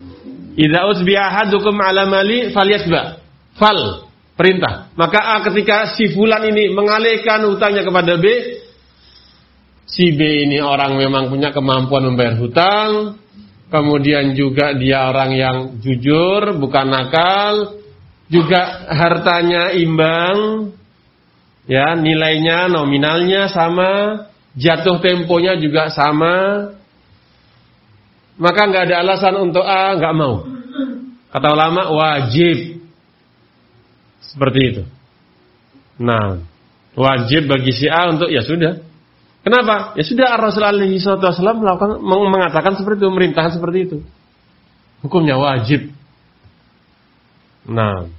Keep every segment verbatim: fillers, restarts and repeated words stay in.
Idza usbi'a ahadukum 'ala mali falyasba. Fal, perintah. Maka A ketika si fulan ini mengalihkan hutangnya kepada B, si B ini orang memang punya kemampuan membayar hutang, kemudian juga dia orang yang jujur, bukan nakal, juga hartanya imbang, ya, nilainya, nominalnya sama, jatuh temponya juga sama, maka nggak ada alasan untuk A nggak mau. Kata ulama wajib seperti itu. Nah, wajib bagi si A untuk ya sudah. Kenapa? Ya sudah, Rasulullah shallallahu alaihi wasallam melakukan mengatakan seperti itu, memerintahkan seperti itu. Hukumnya wajib. Nah,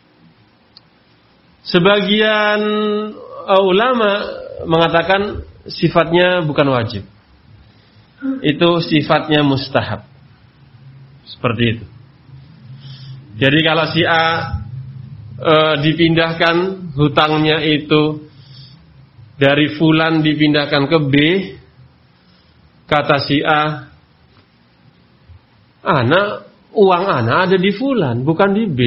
sebagian ulama mengatakan sifatnya bukan wajib. Itu sifatnya mustahab. Seperti itu. Jadi kalau si A e, dipindahkan hutangnya itu dari fulan dipindahkan ke B, kata si A, ana uang ana ada di fulan, bukan di B.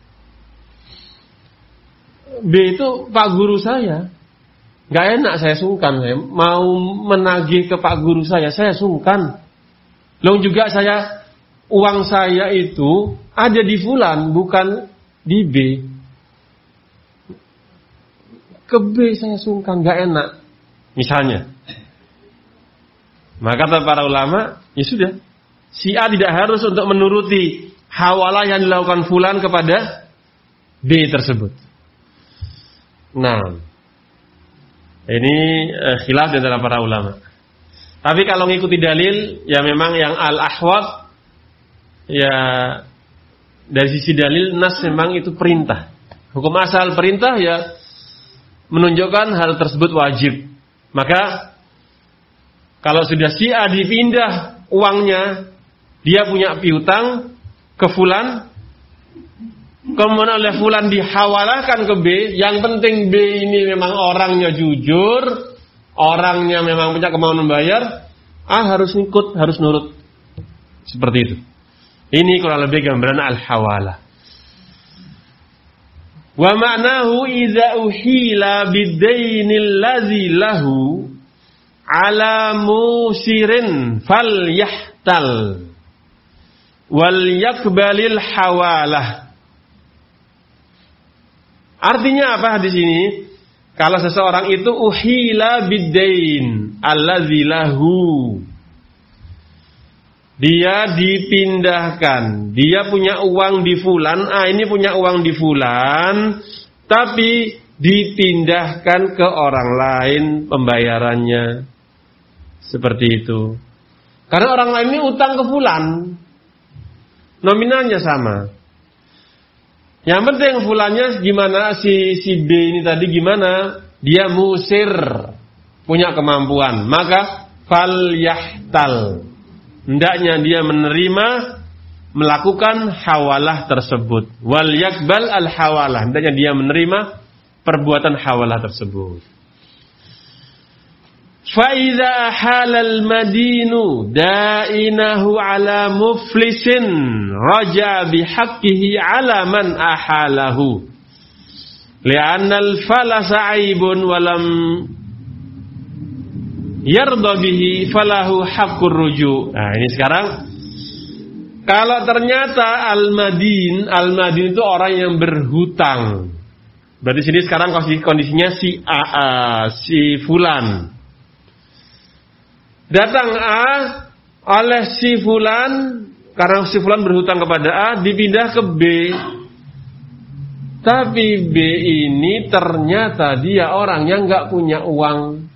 B itu Pak Guru saya. Gak enak saya sungkan, saya mau menagih ke Pak Guru saya, saya sungkan. Lalu juga saya, uang saya itu ada di fulan, bukan di B. Ke B saya sungkan, gak enak. Misalnya. Maka kata para ulama, ya sudah. Si A tidak harus untuk menuruti hawalah yang dilakukan fulan kepada B tersebut. Nah, ini eh, khilaf di antara para ulama. Tapi kalau ngikuti dalil, ya memang yang al-ahwat, ya dari sisi dalil nas memang itu perintah. Hukum asal perintah ya menunjukkan hal tersebut wajib. Maka kalau sudah si A dipindah uangnya, dia punya piutang ke fulan, kemudian oleh fulan dihawalahkan ke B, yang penting B ini memang orangnya jujur, orangnya memang punya kemauan membayar, ah harus ikut, harus nurut. Seperti itu. Ini kurang lebih gambaran al-hawalah. Wa ma'nahu idza uhila bid-dainil ladzi lahu ala musirin falyahtal wal yakbalil hawalah. Artinya apa di sini? Kalau seseorang itu uhila bid-dain alladzi lahu, dia dipindahkan, dia punya uang di fulan, ah ini punya uang di fulan, tapi dipindahkan ke orang lain pembayarannya. Seperti itu. Karena orang lain ini utang ke fulan, nominalnya sama. Yang penting fulannya gimana, si si B ini tadi gimana, dia musir, punya kemampuan, maka fal yahtal. Hendaknya dia menerima, melakukan hawalah tersebut. Wal yakbal al hawalah. Hendaknya dia menerima perbuatan hawalah tersebut. Fa idza halal madinu dainahu ala muflisin raja bihaqqihi ala man ahalahu. Li'anna al falasa aibun walam yarda bihi falahu haqqur ruju'. Nah, ini sekarang kalau ternyata al-madin, al-madin itu orang yang berhutang. Berarti sini sekarang kondisinya si A, A si fulan. Datang A oleh si fulan, karena si fulan berhutang kepada A, dipindah ke B. Tapi B ini ternyata dia orang yang enggak punya uang.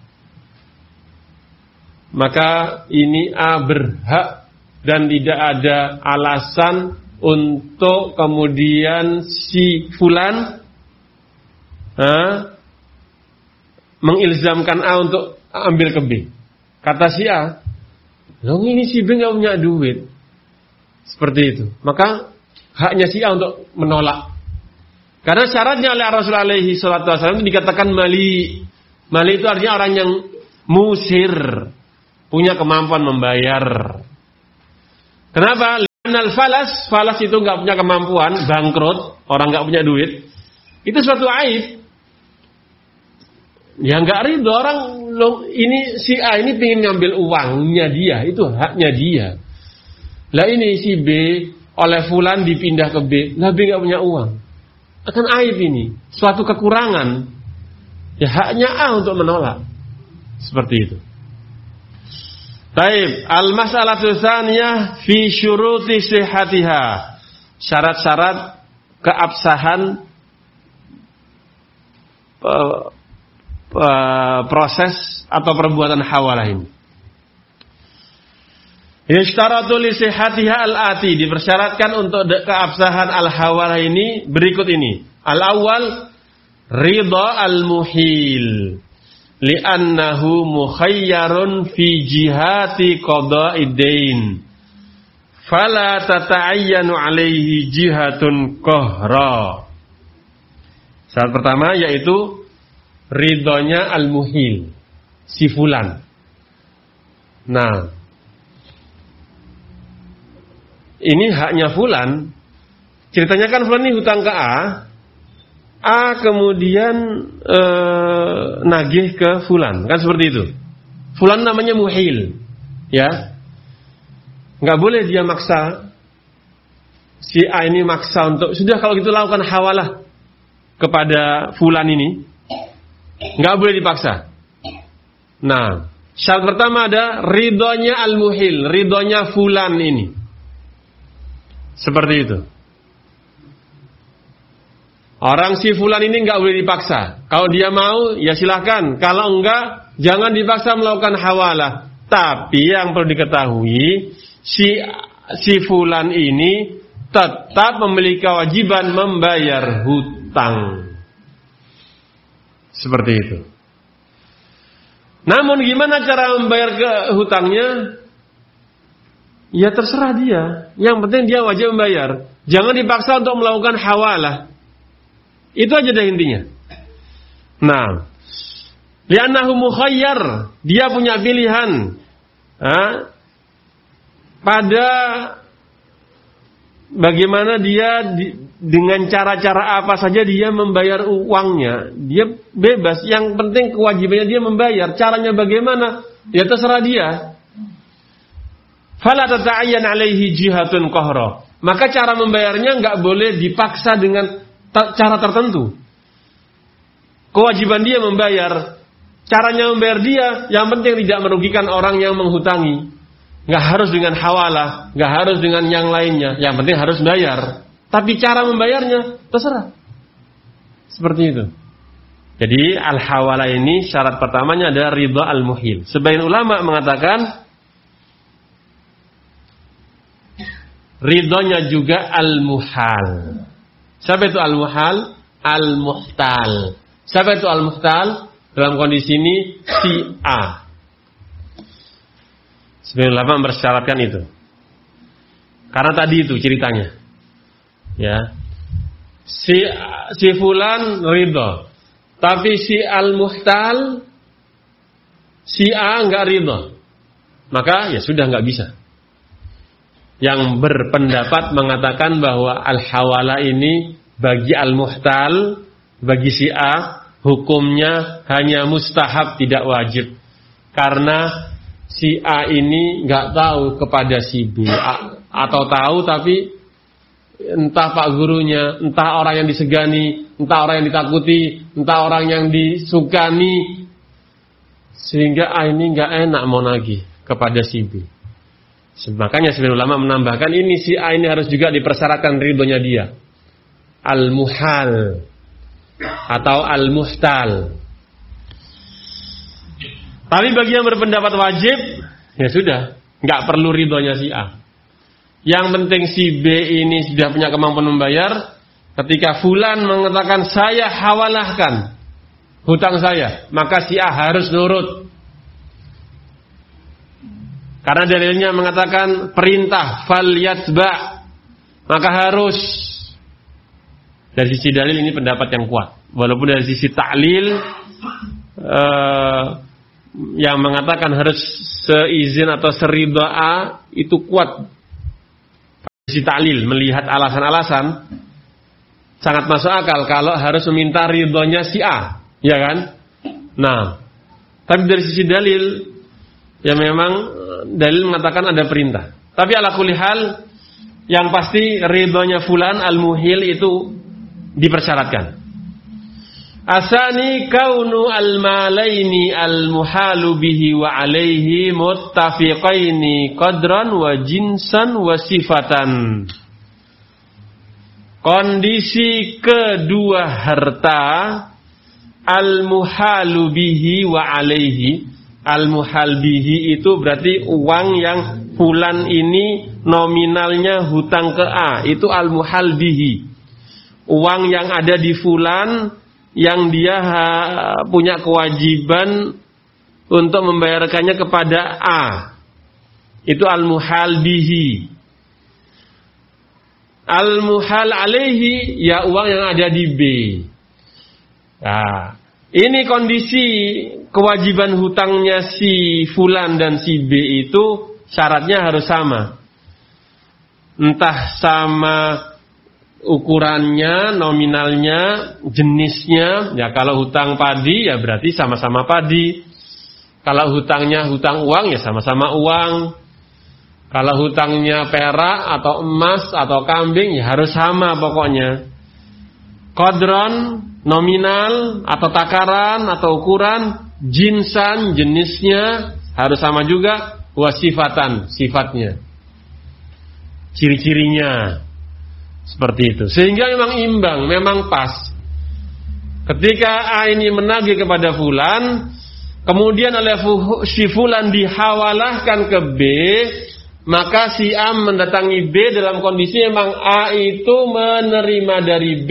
Maka ini A berhak dan tidak ada alasan untuk kemudian si fulan ha, mengilzamkan A untuk ambil ke B. Kata si A, loh ini si B nggak punya duit. Seperti itu. Maka haknya si A untuk menolak. Karena syaratnya oleh Rasulullah shallallahu alaihi wasallam itu dikatakan mali. Mali itu artinya orang yang musir, punya kemampuan membayar. Kenapa? Anal falas, falas itu nggak punya kemampuan, bangkrut, orang nggak punya duit, itu suatu aib. Ya nggak ridho orang, loh, ini si A ini pengen ngambil uangnya dia, itu haknya dia. Lah ini si B oleh fulan dipindah ke B, lah B nggak punya uang, akan aib ini, suatu kekurangan. Ya haknya A untuk menolak, seperti itu. Taib, al-mas'alatu tsaniyah fi syuruti sihhatiha. Syarat-syarat keabsahan uh, uh, proses atau perbuatan hawalah ini. Yashtaratu li sihhatiha al-ati, dipersyaratkan untuk keabsahan al-hawalah ini berikut ini. Al-awwal ridha al-muhil. Li'annahu mukhayyarun fi jihati qada'id dain fala tata'ayyanu alaihi jihatun qahra. Syarat pertama yaitu ridhonya al-muhil, si fulan. Nah, ini haknya fulan. Ceritanya kan fulan ini hutang ke A, A kemudian e, nagih ke fulan, kan seperti itu. Fulan namanya muhil, ya, nggak boleh dia maksa si A ini maksa untuk sudah kalau gitu lakukan hawalah kepada fulan ini, nggak boleh dipaksa. Nah, syarat pertama ada ridhonya al muhil, ridhonya fulan ini, seperti itu. Orang si fulan ini nggak boleh dipaksa. Kalau dia mau, ya silahkan. Kalau enggak, jangan dipaksa melakukan hawalah. Tapi yang perlu diketahui, si si fulan ini tetap memiliki kewajiban membayar hutang. Seperti itu. Namun gimana cara membayar ke hutangnya? Ya terserah dia. Yang penting dia wajib membayar. Jangan dipaksa untuk melakukan hawalah. Itu aja deh intinya. Nah, li'annahu mukhayyar, dia punya pilihan. Ha? Pada bagaimana dia di, dengan cara-cara apa saja dia membayar uangnya, dia bebas. Yang penting kewajibannya dia membayar. Caranya bagaimana? Ya terserah dia. Fala tata'ayyan alaihi jihatun qahra. Maka cara membayarnya enggak boleh dipaksa dengan cara tertentu. Kewajiban dia membayar, caranya membayar dia yang penting tidak merugikan orang yang menghutangi. Nggak harus dengan hawalah, nggak harus dengan yang lainnya, yang penting harus bayar. Tapi cara membayarnya terserah. Seperti itu. Jadi al-hawalah ini syarat pertamanya adalah ridha al-muhil. Sebagian ulama mengatakan ridhonya juga al-muhal. Siapa itu al-muhal? Al-muhtal. Siapa itu al-muhtal? Dalam kondisi ini si A. Sebenarnya ulama mempersyaratkan itu. Karena tadi itu ceritanya. Ya. Si si fulan ridho. Tapi si al-muhtal, si A enggak ridho. Maka ya sudah enggak bisa. Yang berpendapat mengatakan bahwa al-hawala ini bagi al-muhtal, bagi si A, hukumnya hanya mustahab, tidak wajib. Karena si A ini nggak tahu kepada si B, A, atau tahu tapi entah pak gurunya, entah orang yang disegani, entah orang yang ditakuti, entah orang yang disukani, sehingga A ini nggak enak mau nagih kepada si B. Makanya sebagian ulama menambahkan ini si A ini harus juga dipersyaratkan ridhonya dia. Al-muhal atau al-muhtal. Tapi bagi yang berpendapat wajib, ya sudah, nggak perlu ridhonya si A. Yang penting si B ini sudah punya kemampuan membayar. Ketika fulan mengatakan saya hawalahkan hutang saya, maka si A harus nurut. Karena dalilnya mengatakan perintah fal yatba, maka harus. Dari sisi dalil ini pendapat yang kuat. Walaupun dari sisi ta'lil uh, yang mengatakan harus seizin atau seridha A itu kuat si ta'lil, melihat alasan-alasan, sangat masuk akal kalau harus meminta ridhonya si A, ya kan? Nah, tapi dari sisi dalil, ya memang dalil mengatakan ada perintah. Tapi ala kulli hal, yang pasti ridhonya fulan al-muhil itu dipersyaratkan. Asani kaunu al-malaini al-muhalu bihi wa alaihi muttafiqaini qadran wa jinsan wa sifatan. Kondisi kedua harta al-muhalu bihi wa alaihi. Al-muhal bihi itu berarti uang yang fulan ini nominalnya hutang ke A, itu al-muhal bihi. Uang yang ada di fulan yang dia ha, punya kewajiban untuk membayarkannya kepada A, itu al-muhal bihi. Al-muhal alaihi, ya uang yang ada di B. Nah, ini kondisi kewajiban hutangnya si fulan dan si B itu syaratnya harus sama. Entah sama ukurannya, nominalnya, jenisnya. Ya kalau hutang padi ya berarti sama-sama padi. Kalau hutangnya hutang uang ya sama-sama uang. Kalau hutangnya perak atau emas atau kambing ya harus sama pokoknya. Qadran, nominal atau takaran atau ukuran, jinsan, jenisnya harus sama juga, wasifatan, sifatnya, ciri-cirinya. Seperti itu. Sehingga memang imbang, memang pas. Ketika A ini menagih kepada fulan, kemudian oleh si fulan dihawalahkan ke B, maka si A mendatangi B dalam kondisi memang A itu menerima dari B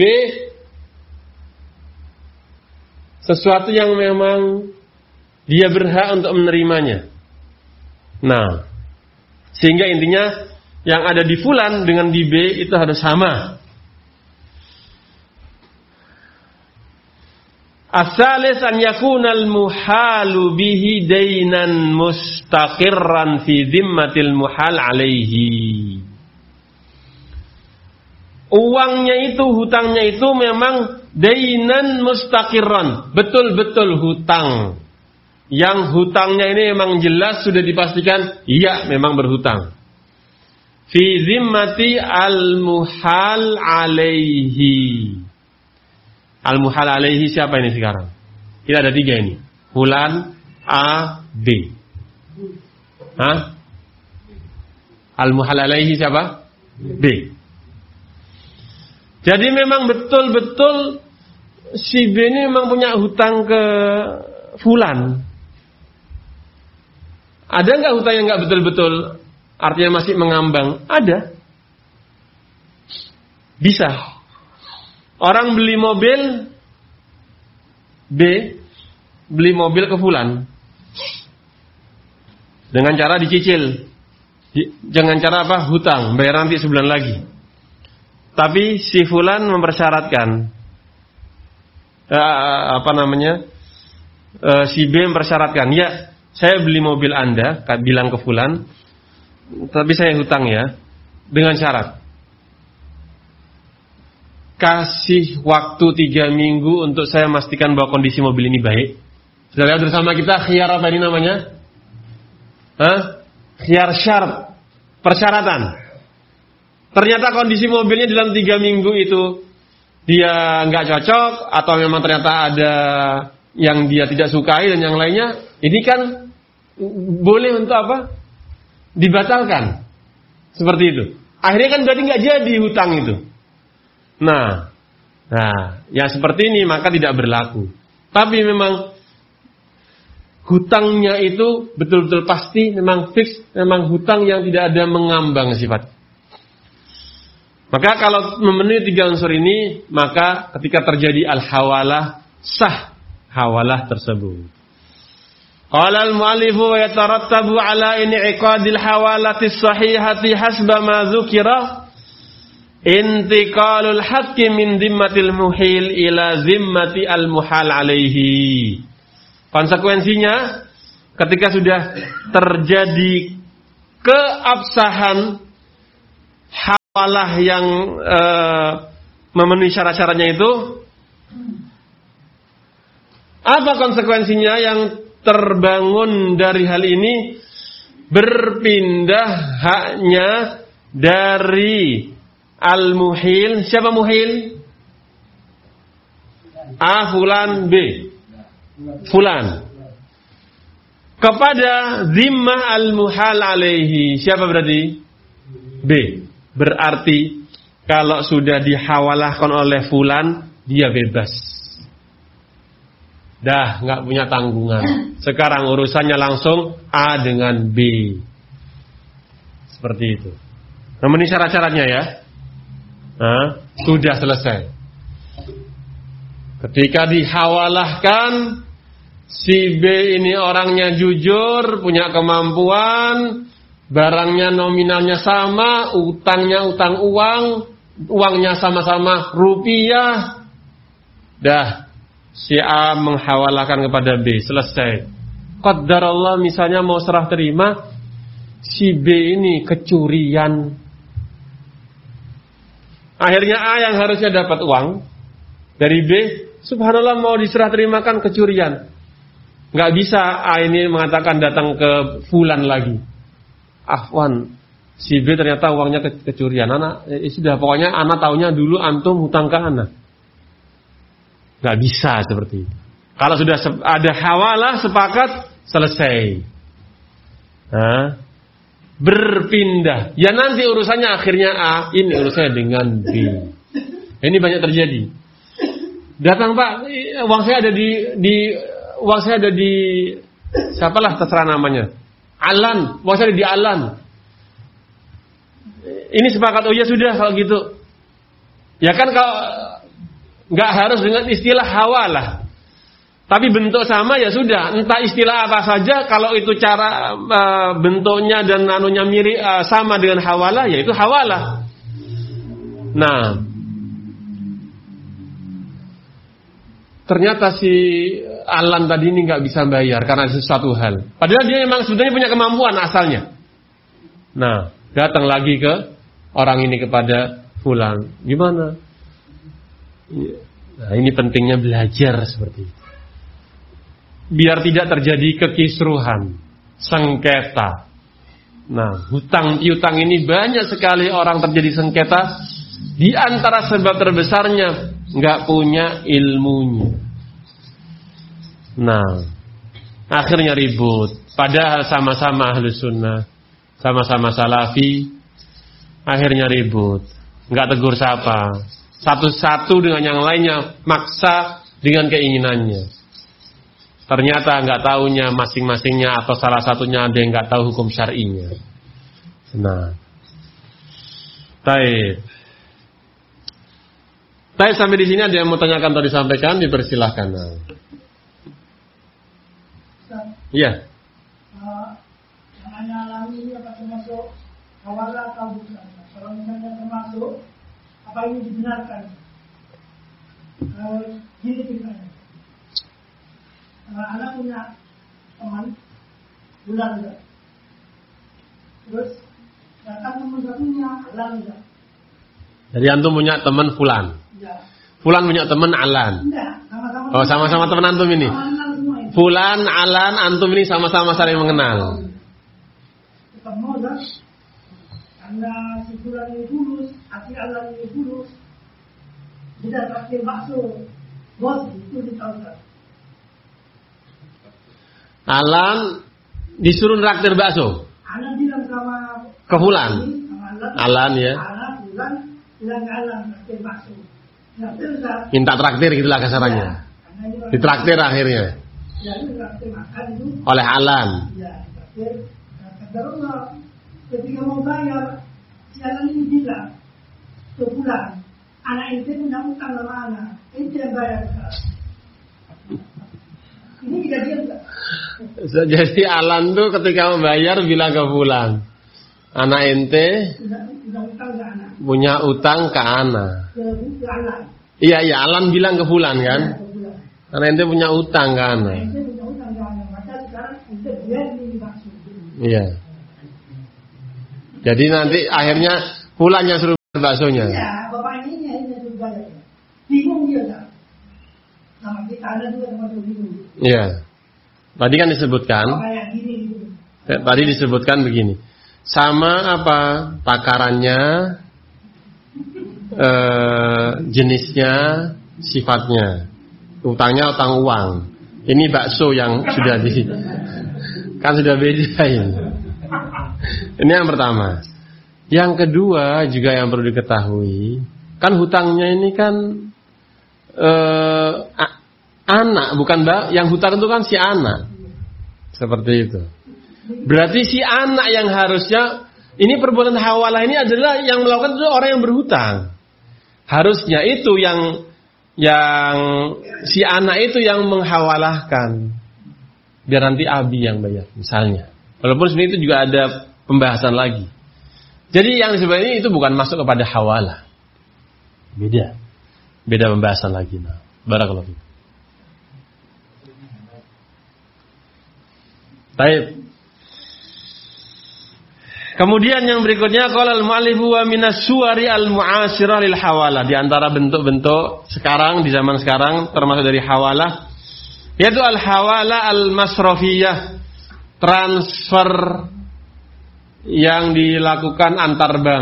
sesuatu yang memang dia berhak untuk menerimanya. Nah, sehingga intinya yang ada di fulan dengan di B itu harus sama. As-salis an yakunal muhalu bihi dainan mustaqirran fi dhimmatil muhal alaihi. Uangnya itu, hutangnya itu memang dainan mustaqirran, betul-betul hutang. Yang hutangnya ini memang jelas sudah dipastikan, iya memang berhutang. Fi zimmati al-muhal alaihi. Al-muhal alaihi siapa ini sekarang? Kita ada tiga ini. Fulan, A, B. Hah? Al-muhal alaihi siapa? B. Jadi memang betul-betul si B ini memang punya hutang ke fulan. Ada nggak hutang yang nggak betul-betul? Artinya masih mengambang? Ada. Bisa. Orang beli mobil B, beli mobil ke fulan dengan cara dicicil, dengan cara apa? Hutang, bayar nanti sebulan lagi. Tapi si fulan mempersyaratkan, eh, apa namanya? Eh, si B mempersyaratkan, ya saya beli mobil Anda, bilang ke fulan, tapi saya hutang ya, dengan syarat kasih waktu tiga minggu untuk saya memastikan bahwa kondisi mobil ini baik. Sudah lihat bersama kita khiyar apa ini namanya? Hah? Khiyar syarat, persyaratan. Ternyata kondisi mobilnya dalam tiga minggu itu dia nggak cocok, atau memang ternyata ada yang dia tidak sukai dan yang lainnya. Ini kan boleh untuk apa? Dibatalkan. Seperti itu. Akhirnya kan berarti nggak jadi hutang itu. Nah, nah, ya seperti ini maka tidak berlaku. Tapi memang hutangnya itu betul-betul pasti, memang fix, memang hutang yang tidak ada mengambang sifat. Maka kalau memenuhi tiga unsur ini, maka ketika terjadi al-hawalah, sah hawalah tersebut. Qala al-mu'allifu wa yatarattabu ala in'iqadil hawalati sahihati hasba ma dzukira intiqalul haqqi min dhimmatil muhil ila zimmati al-muhal alaihi. Konsekuensinya ketika sudah terjadi keabsahan Walah yang uh, memenuhi syarat-syaratnya itu, apa konsekuensinya yang terbangun dari hal ini? Berpindah haknya dari al-muhil. Siapa muhil? A fulan, B fulan, kepada zimmah al-muhal alaihi. Siapa berarti? B. Berarti kalau sudah dihawalahkan oleh fulan, dia bebas. Dah nggak punya tanggungan. Sekarang urusannya langsung A dengan B. Seperti itu. Namun ini syarat-syaratnya ya. Nah, sudah selesai. Ketika dihawalahkan, si B ini orangnya jujur, punya kemampuan, barangnya nominalnya sama, utangnya utang uang, uangnya sama-sama rupiah. Dah, si A menghawalahkan kepada B, selesai. Qaddarallah misalnya mau serah terima, si B ini kecurian. Akhirnya A yang harusnya dapat uang dari B, subhanallah mau diserah terimakan kecurian. Nggak bisa A ini mengatakan datang ke fulan lagi. Afwan, si B ternyata uangnya ke- kecurian. Anak, eh, sudah pokoknya anak taunya dulu antum hutang ke anak. Nggak bisa seperti itu. Kalau sudah ada hawalah sepakat, selesai. Nah, berpindah. Ya nanti urusannya akhirnya A, ini urusannya dengan B. Ini banyak terjadi. Datang Pak, uang saya ada di, di uang saya ada di siapalah terserah namanya. Alan, uang saya ada di Alan. Ini sepakat, oh ya sudah kalau gitu. Ya kan kalau nggak harus dengan istilah hawalah. Tapi bentuk sama ya sudah, entah istilah apa saja, kalau itu cara uh, bentuknya dan anunya mirip uh, sama dengan hawalah, ya itu hawalah. Nah, ternyata si Alan tadi ini nggak bisa bayar karena sesuatu hal. Padahal dia memang sebenarnya punya kemampuan asalnya. Nah, datang lagi ke orang ini kepada fulan, gimana? Nah, ini pentingnya belajar seperti itu. Biar tidak terjadi kekisruhan, sengketa. Nah, hutang piutang ini banyak sekali orang terjadi sengketa. Di antara sebab terbesarnya nggak punya ilmunya. Nah, akhirnya ribut. Padahal sama-sama ahlus sunnah, sama-sama salafi, akhirnya ribut. Nggak tegur sapa. Satu-satu dengan yang lainnya maksa dengan keinginannya. Ternyata nggak tahunya masing-masingnya atau salah satunya ada yang nggak tahu hukum syar'inya. Nah, baik. Baik, sampai di sini ada yang mau tanyakan atau disampaikan, dipersilahkan. Nah. Iya. Uh, yang Anda alami ini apa termasuk hawalah atau bukan? Kalau misalnya termasuk, apa ini dibenarkan? Uh, gini ceritanya. Uh, Anda punya teman bulan juga. Terus datang teman satunya Alan juga. Jadi antum punya teman fulan. Ya. Fulan punya teman Alan. Enggak, sama-sama. Oh, sama-sama teman antum ini. Sama-sama semua ini. Fulan, Alan, antum ini sama-sama saling mengenal. Ketemu kan? Karena si fulan ini fulus, si Alan ini fulus. Dia traktir bakso. Bos itu ditawarkan. Alan disuruh traktir bakso. Alan bilang sama Ke Fulan. Alan, Alan ya. Alan bilang bilang ke Alan traktir bakso. Nah, terus Minta traktir gitulah kasarannya. ya, karena ini orang- Ditraktir akhirnya Ya, ini traktir makan itu. oleh Alan. Ya, traktir. Nah, kata Allah, ketika mau bayar, si Alan ini bilang ke Fulan, anak ente punya utang sama anak, ente yang bayar sekarang. Ini kejadian enggak? Jadi Alan tuh ketika membayar bilang ke Fulan, anak ente Sudah sudah utang ke anak, punya utang ke anak. ke ke Alan. Iya iya, Alan bilang ke Fulan kan, Ya, ke Fulan. anak ente punya utang ke anak. Ente punya utang ke anak, maka sekarang ente biar ini bakso. Iya. Jadi nanti akhirnya Fulan yang suruh baksonya. Iya, bapak ini ini juga ya. Bingung dia kan. Sama kita ada juga termasuk bingung. Iya. Tadi kan disebutkan. Oh, kayak gini gitu. Tadi disebutkan begini. Sama apa takarannya, eh, jenisnya, sifatnya. Utangnya utang uang. Ini bakso yang sudah di kan sudah beda ini. Ini yang pertama. Yang kedua juga yang perlu diketahui, kan hutangnya ini kan eh, anak, bukan mbak. Yang hutang itu kan si anak. Seperti itu. Berarti si anak yang harusnya, ini perbuatan hawalah ini adalah yang melakukan itu orang yang berhutang. Harusnya itu yang yang si anak itu yang menghawalahkan. Biar nanti abi yang bayar misalnya. Walaupun sebenarnya itu juga ada pembahasan lagi. Jadi yang sebenarnya itu bukan masuk kepada hawalah. Beda. Beda pembahasan lagi. Nah, barakallahu fiik. Baik. Kemudian yang berikutnya qala al-mu'allif wa minas suwari al-mu'asirah lil hawalah. Di antara bentuk-bentuk sekarang di zaman sekarang termasuk dari hawalah yaitu al-hawalah al-masrafiyah, transfer yang dilakukan antar bank.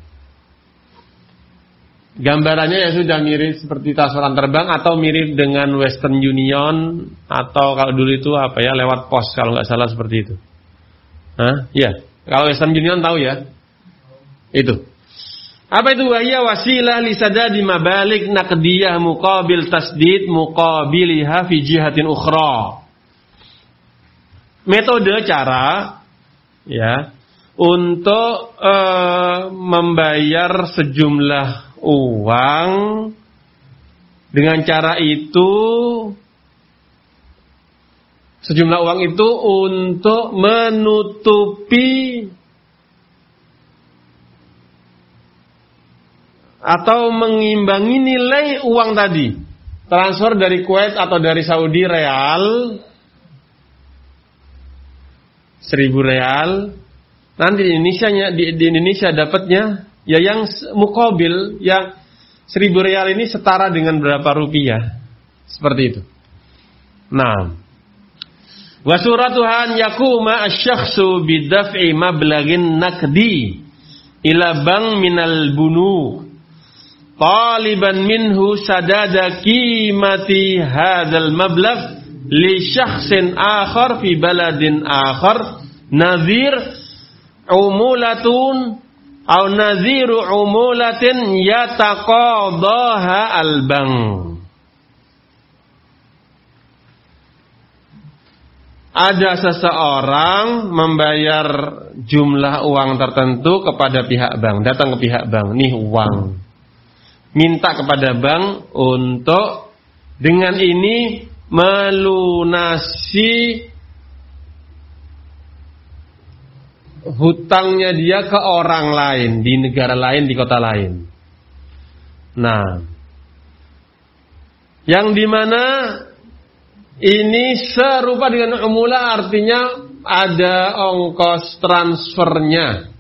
Gambarannya ya sudah mirip seperti transfer antar bank atau mirip dengan Western Union atau kalau dulu itu apa ya lewat pos kalau nggak salah seperti itu. Hah? Iya. Kalau Western Union tahu ya. Itu. Apa itu? Wahya wasilah li sadadi mabalik naqdiyah muqabil tasdid muqabiliha fi jihatin ukhra. Metode cara ya untuk uh, membayar sejumlah uang dengan cara itu sejumlah uang itu untuk menutupi atau mengimbangi nilai uang tadi. Transfer dari Kuwait atau dari Saudi real seribu real. Nanti di Indonesia di, di Indonesia dapatnya ya yang muqabil yang seribu real ini setara dengan berapa rupiah. Seperti itu. Nah, wa suratuhan yakuma asy-syakhsu bidaf'i mablaghin naqdi ila bank minal bunu taliban minhu sadada qimati hadzal mablagh li syakhsin akhar fi baladin akhar nadhir umulatun aw nadhiru umulatin yataqadaha al-bank. Ada seseorang membayar jumlah uang tertentu kepada pihak bank, datang ke pihak bank, nih uang, minta kepada bank untuk dengan ini melunasi hutangnya dia ke orang lain di negara lain, di kota lain. Nah, yang dimana ini serupa dengan umula, artinya ada ongkos transfernya.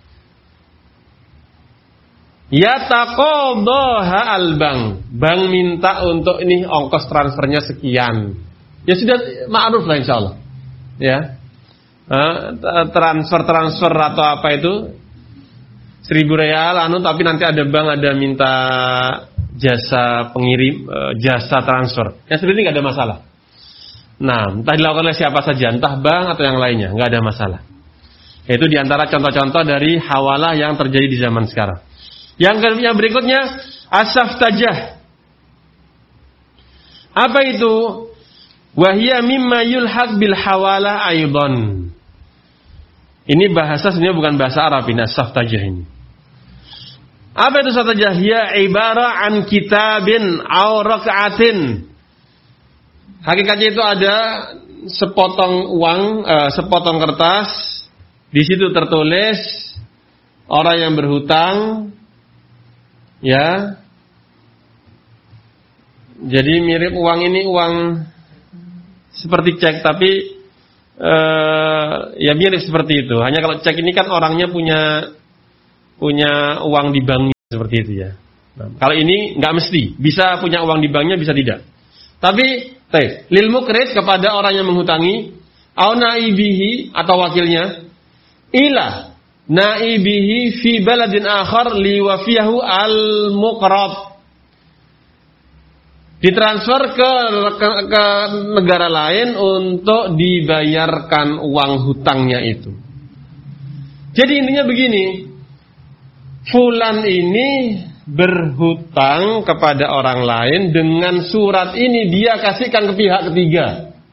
Yataqadaha al-bank. Bank minta untuk ini ongkos transfernya sekian. Ya sudah ma'ruf lah insyaallah. Ya. Transfer-transfer atau apa itu seribu real anu tapi nanti ada bank ada minta jasa pengirim, jasa transfer. Yang seperti ini enggak ada masalah. Nah, entah dilakukan oleh siapa saja, entah bank atau yang lainnya, nggak ada masalah. Itu diantara contoh-contoh dari hawalah yang terjadi di zaman sekarang. Yang yang berikutnya, as-saftajah. Apa itu? Wahia mimma yulhaq bil hawalah aidan. Ini bahasa sebenarnya bukan bahasa Arab ini, as-saftajah ini. Apa itu saftajah? Ya ibarah an kitabin aw rak'atin. Hakikatnya itu ada sepotong uang, uh, sepotong kertas. Di situ tertulis orang yang berhutang, ya. Jadi mirip uang ini uang seperti cek, tapi uh, ya mirip seperti itu. Hanya kalau cek ini kan orangnya punya punya uang di bank seperti itu ya. Nah, kalau ini nggak mesti, bisa punya uang di banknya, bisa tidak. Tapi, teh, lil mukrid kepada orang yang menghutangi, au naibihi atau wakilnya, ila naibihi fi baladin akhar liwafiyahu al muqrab. Ditransfer ke, ke, ke negara lain untuk dibayarkan uang hutangnya itu. Jadi intinya begini, fulan ini berhutang kepada orang lain, dengan surat ini dia kasihkan ke pihak ketiga.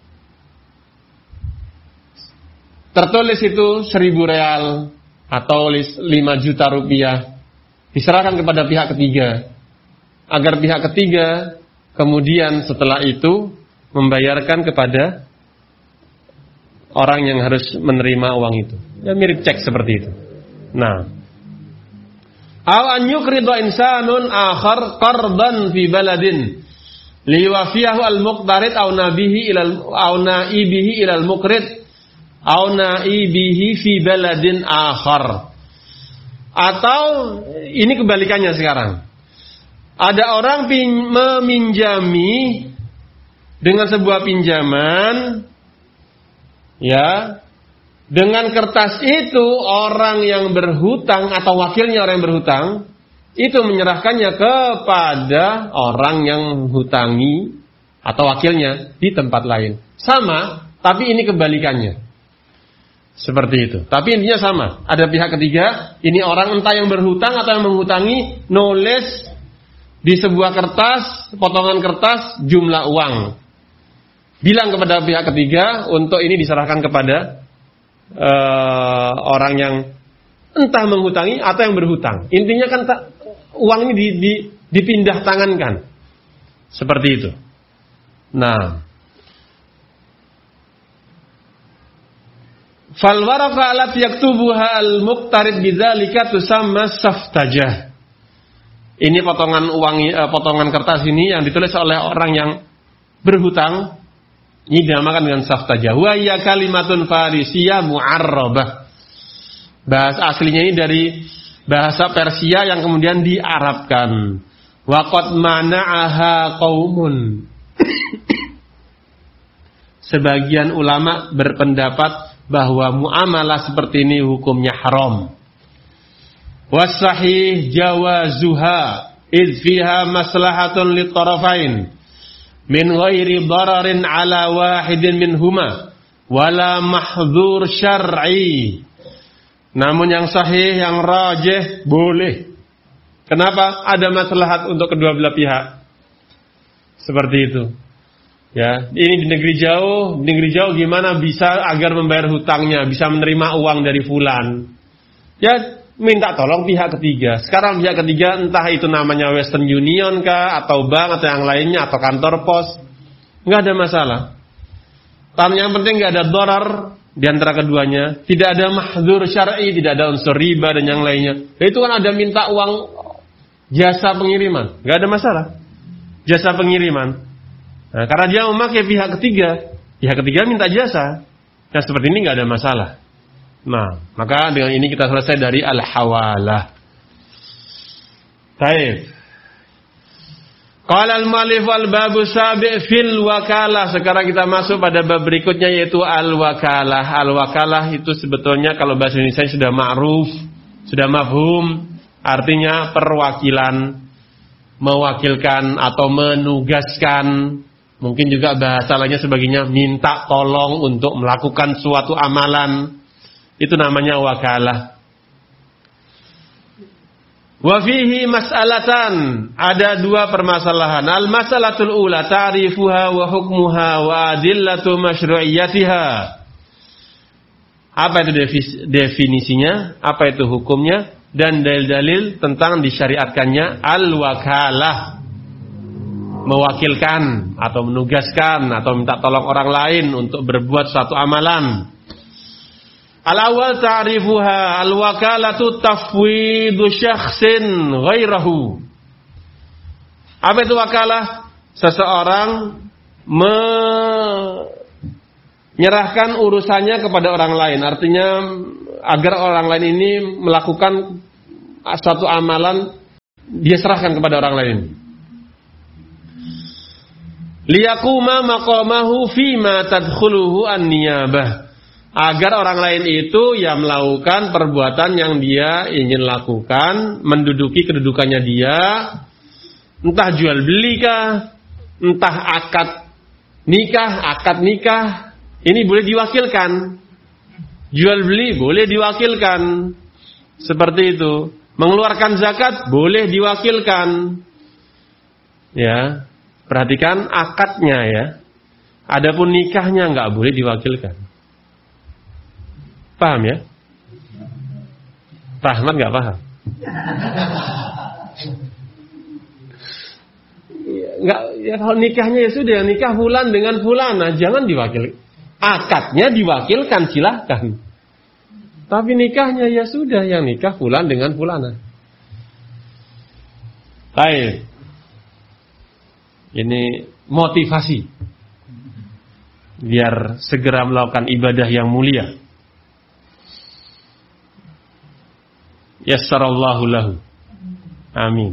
Tertulis itu seribu real atau lima juta rupiah, diserahkan kepada pihak ketiga, agar pihak ketiga kemudian setelah itu membayarkan kepada orang yang harus menerima uang itu. Ya mirip cek seperti itu. Nah, aw an yuqrida insanun akhar qardan fi baladin liwafiyahu al-muqtarid aw nabihi ila aw naibihi ila al-muqrid aw naibihi fi baladin akhar. Atau ini kebalikannya sekarang. Ada orang pin, meminjami dengan sebuah pinjaman, ya, dengan kertas itu orang yang berhutang atau wakilnya orang yang berhutang itu menyerahkannya kepada orang yang hutangi atau wakilnya di tempat lain. Sama, tapi ini kebalikannya. Seperti itu. Tapi intinya sama. Ada pihak ketiga, ini orang entah yang berhutang atau yang menghutangi, nulis di sebuah kertas, potongan kertas, jumlah uang. Bilang kepada pihak ketiga untuk ini diserahkan kepada uh, orang yang entah menghutangi atau yang berhutang. Intinya kan tak, uang ini di, di, dipindah tangankan. Seperti itu. Nah, fal waraqa allati yaktubuha al-muqtarid bidzalika tusamma saftajah. Ini potongan uang, potongan kertas ini yang ditulis oleh orang yang berhutang, ini dinamakan dengan saftajah. Wa ya kalimatun farisiyah mu'arrabah. Bahasa aslinya ini dari bahasa Persia yang kemudian diarabkan. Wa qad mana'aha qaumun. Sebagian ulama berpendapat bahwa muamalah seperti ini hukumnya haram. Wasahih jawazuha iz fiha maslahatun litarafain min ghairi dararin ala wahidin minhuma wala mahdzur syar'i. Namun yang sahih, yang rajih, boleh. Kenapa? Ada maslahat untuk kedua belah pihak. Seperti itu. Ya, ini di negeri jauh, di negeri jauh gimana bisa agar membayar hutangnya, bisa menerima uang dari fulan. Ya, minta tolong pihak ketiga. Sekarang pihak ketiga entah itu namanya Western Union kah, atau bank atau yang lainnya, atau kantor pos, nggak ada masalah. Tapi yang penting nggak ada darar di antara keduanya, tidak ada mahdzur syar'i, tidak ada unsur riba dan yang lainnya. Itu kan ada minta uang jasa pengiriman, nggak ada masalah. Jasa pengiriman. Nah, karena dia memakai pihak ketiga, pihak ketiga minta jasa. Nah, seperti ini nggak ada masalah. Nah, maka dengan ini kita selesai dari al-hawalah. Baik. Qala al-mu'allif al-babu sabi' fil wakalah. Sekarang kita masuk pada bab berikutnya yaitu al-wakalah. Al-wakalah itu sebetulnya kalau bahasa Indonesia sudah ma'ruf, sudah mafhum, artinya perwakilan, mewakilkan atau menugaskan. Mungkin juga bahasa lainnya sebagainya minta tolong untuk melakukan suatu amalan. Itu namanya wakalah. Wa fihi mas'alatan, ada dua permasalahan. Al-mas'alatul ula ta'rifuha wa hukmuha wa adillatu masyru'iyyatiha. Apa itu definisinya? Apa itu hukumnya? Dan dalil-dalil tentang disyariatkannya al-wakalah. Mewakilkan atau menugaskan atau minta tolong orang lain untuk berbuat suatu amalan. Al-awwal ta'rifuha al-wakalatu tafwidu syakhsin ghairahu. Apa itu wakalah? Seseorang menyerahkan urusannya kepada orang lain. Artinya agar orang lain ini melakukan suatu amalan dia serahkan kepada orang lain. Liyaquma maqamahu fima tadkhuluhu an-niyabah. Agar orang lain itu yang melakukan perbuatan yang dia ingin lakukan, menduduki kedudukannya dia, entah jual beli kah, entah akad nikah, akad nikah, ini boleh diwakilkan. Jual beli boleh diwakilkan. Seperti itu. Mengeluarkan zakat boleh diwakilkan. Ya, perhatikan akadnya ya. Adapun nikahnya enggak boleh diwakilkan. Paham ya? Rahmat nggak paham? Nggak, ya kalau nikahnya ya sudah, nikah fulan dengan fulana, jangan diwakil. Akadnya diwakilkan silahkan. Tapi nikahnya ya sudah, yang nikah fulan dengan fulana. Baik. Ini motivasi biar segera melakukan ibadah yang mulia. Yassarallahu lahu. Amin.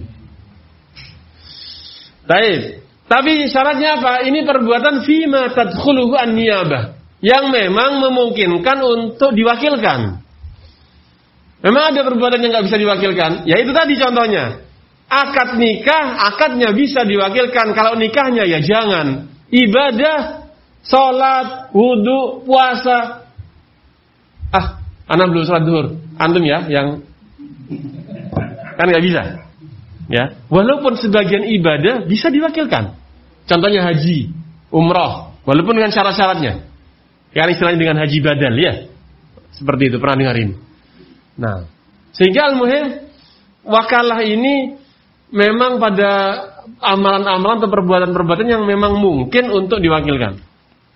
Baik. Tapi syaratnya apa? Ini perbuatan fima tadkhuluhu an-niyabah, yang memang memungkinkan untuk diwakilkan. Memang ada perbuatan yang nggak bisa diwakilkan. Ya itu tadi contohnya. Akad nikah, akadnya bisa diwakilkan. Kalau nikahnya ya jangan. Ibadah, sholat, wudu, puasa. Ah, anak belum sholat zuhur. Antum ya yang kan nggak bisa, ya. Walaupun sebagian ibadah bisa diwakilkan. Contohnya haji, umroh, walaupun dengan syarat-syaratnya. Yang istilahnya dengan haji badal, ya. Seperti itu, pernah dengar ini. Nah, sehingga al-muhim wakalah ini memang pada amalan-amalan atau perbuatan-perbuatan yang memang mungkin untuk diwakilkan.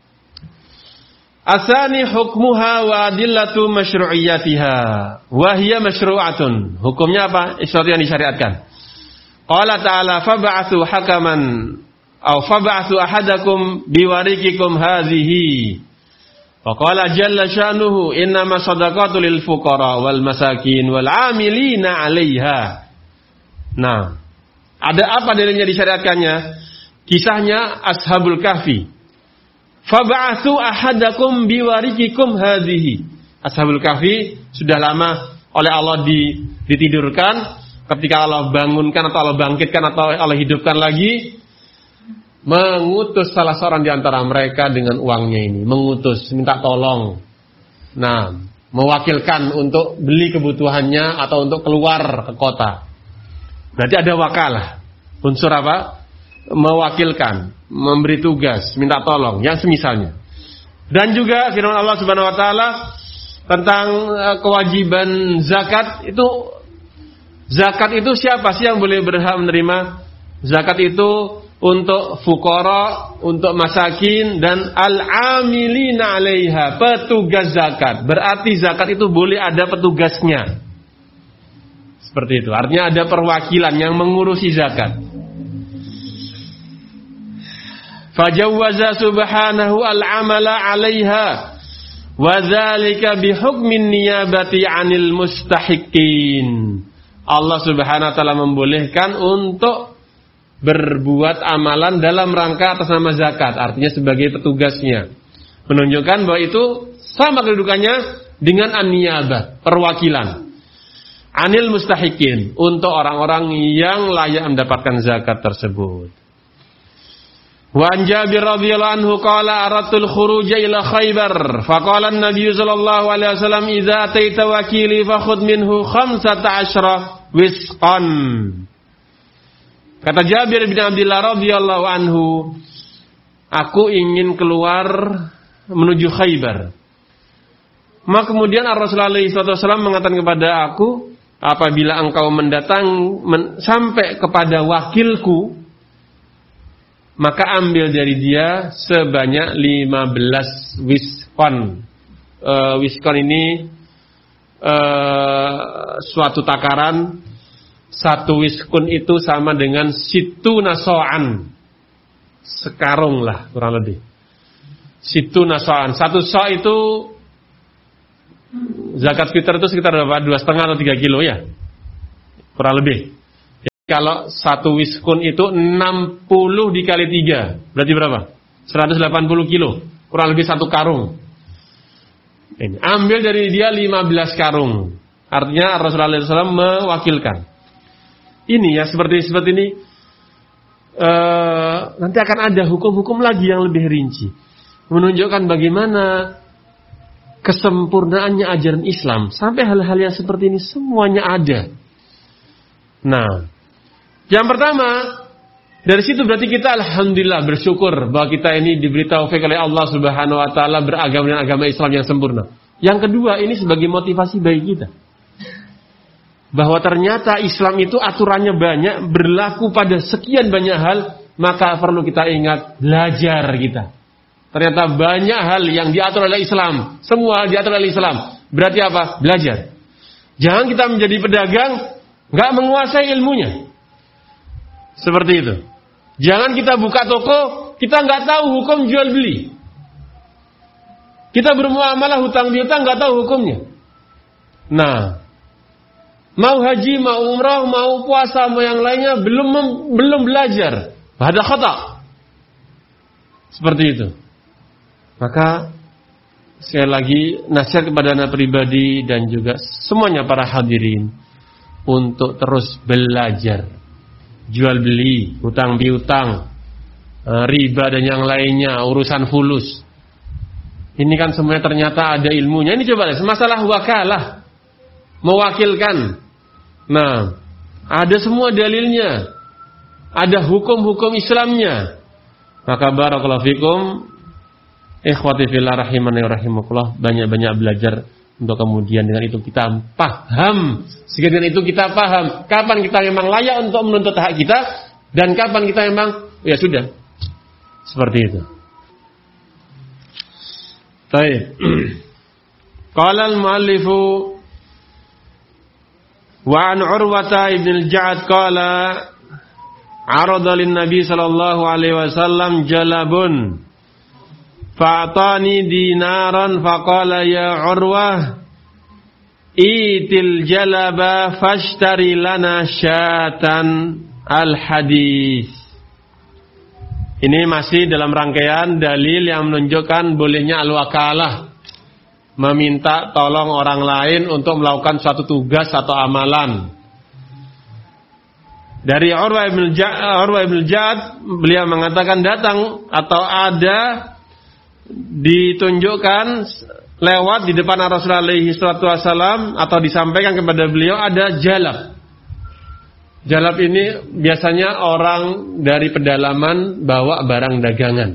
Asani hukmuha wa adillatu masyru'iyyatiha wa hiya masyru'atun. Hukumnya apa? Sesuatu yang disyariatkan. Qala ta'ala fab'atsu hakaman aw fab'atsu ahadakum biwarikikum hadhihi. Wa qala jalla sya'nuhu innama shadaqatu lil fuqara wal masakin wal 'amilina 'alaiha. Nah, ada apa dalilnya disyariatkannya? Kisahnya Ashabul Kahfi. Fab'atsu ahadakum biwarikikum hadhihi. Ashabul Kahfi sudah lama oleh Allah ditidurkan. Ketika Allah bangunkan atau Allah bangkitkan atau Allah hidupkan lagi, mengutus salah seorang di antara mereka dengan uangnya ini, mengutus, minta tolong. Nah, mewakilkan untuk beli kebutuhannya atau untuk keluar ke kota. Berarti ada wakalah. Unsur apa? Mewakilkan, memberi tugas, minta tolong, yang semisalnya. Dan juga firman Allah Subhanahu wa taala tentang kewajiban zakat itu, zakat itu siapa sih yang boleh berhak menerima? Zakat itu untuk fuqara, untuk masakin dan al-amilina 'alaiha, petugas zakat. Berarti zakat itu boleh ada petugasnya. Seperti itu. Artinya ada perwakilan yang mengurusi zakat. Fajawwaza subhanahu al-amala 'alaiha wa dzalika bihukmin niyabati 'anil mustahiqin. Allah Subhanahu wa taala membolehkan untuk berbuat amalan dalam rangka atas nama zakat, artinya sebagai petugasnya. Menunjukkan bahwa itu sama kedudukannya dengan an-niyabah, perwakilan. 'Anil mustahiqin, untuk orang-orang yang layak mendapatkan zakat tersebut. Wa an Jabir radhiyallahu anhu qala aratul khuruj ila Khaybar faqala an-nabiy sallallahu alaihi wasallam idza ataita wakili fakhudh minhu khamsata asyra wisqan. Kata Jabir bin Abdullah radhiyallahu anhu, aku ingin keluar menuju Khaybar. Maka kemudian Rasulullah shallallahu alaihi wasallam mengatakan kepada aku, apabila engkau mendatang men, sampai kepada wakilku, maka ambil dari dia sebanyak lima belas wiskon. E, wiskon ini e, suatu takaran. Satu wiskun itu sama dengan situ nasoan. Sekarung lah kurang lebih. Situ nasoan. Satu so itu zakat fitrah itu sekitar berapa? Dua setengah atau tiga kilo ya, kurang lebih. Kalau satu wiskun itu enam puluh dikali tiga, berarti berapa? seratus delapan puluh kilo, kurang lebih satu karung. Ini. Ambil dari dia lima belas karung. Artinya Rasulullah shallallahu alaihi wasallam mewakilkan. Ini ya seperti seperti ini. Uh, nanti akan ada hukum-hukum lagi yang lebih rinci, menunjukkan bagaimana kesempurnaannya ajaran Islam. Sampai hal-hal yang seperti ini semuanya ada. Nah, yang pertama, dari situ berarti kita alhamdulillah bersyukur bahwa kita ini diberi taufik oleh Allah Subhanahu wa taala beragama dengan agama Islam yang sempurna. Yang kedua, ini sebagai motivasi bagi kita. Bahwa ternyata Islam itu aturannya banyak, berlaku pada sekian banyak hal, maka perlu kita ingat belajar kita. Ternyata banyak hal yang diatur oleh Islam, semua diatur oleh Islam. Berarti apa? Belajar. Jangan kita menjadi pedagang nggak menguasai ilmunya. Seperti itu. Jangan kita buka toko, kita nggak tahu hukum jual beli. Kita bermuamalah hutang piutang nggak tahu hukumnya. Nah, mau haji, mau umrah, mau puasa, mau yang lainnya belum belum belajar. Ada khata. Seperti itu. Maka sekali lagi nasihat kepada anak pribadi dan juga semuanya para hadirin untuk terus belajar. Jual beli, hutang piutang, riba dan yang lainnya, urusan fulus. Ini kan semuanya ternyata ada ilmunya. Ini coba lihat, masalah wakalah, mewakilkan. Nah, ada semua dalilnya. Ada hukum-hukum Islamnya. Maka barakallahu fikum, ikhwati fillah rahimani rahimakumullah, banyak-banyak belajar untuk kemudian dengan itu kita paham. Sehingga dengan itu kita paham kapan kita memang layak untuk menuntut hak kita dan kapan kita memang ya sudah. Seperti itu. Baik. Qala al-muallifu wa an Urwata ibn al-Ja'ad qala arada lin-nabi sallallahu alaihi wasallam jalabun fa'atani dinaran faqala ya Urwah itil jalaba fashtari lana syatan al-hadis. Ini masih dalam rangkaian dalil yang menunjukkan bolehnya al-wakalah, meminta tolong orang lain untuk melakukan suatu tugas atau amalan. Dari Urwah ibn al-Ja'ad, beliau mengatakan datang atau ada ditunjukkan lewat di depan Rasulullah alaihi salatu wasallam atau disampaikan kepada beliau ada jalab. Jalab ini biasanya orang dari pedalaman bawa barang dagangan.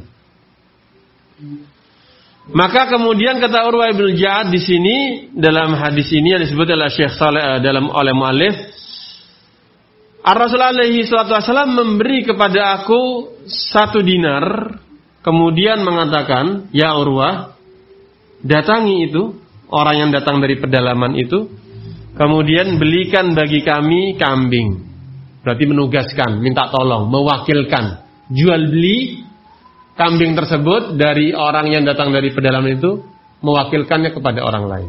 Maka kemudian kata Urwah ibn al-Ja'ad di sini dalam hadis ini yang disebut oleh Syekh Saleh dalam oleh muallif, Rasulullah alaihi salatu wasallam memberi kepada aku satu dinar, kemudian mengatakan, ya Urwah, datangi itu orang yang datang dari pedalaman itu, kemudian belikan bagi kami kambing. Berarti menugaskan, minta tolong, mewakilkan, jual beli kambing tersebut dari orang yang datang dari pedalaman itu, mewakilkannya kepada orang lain.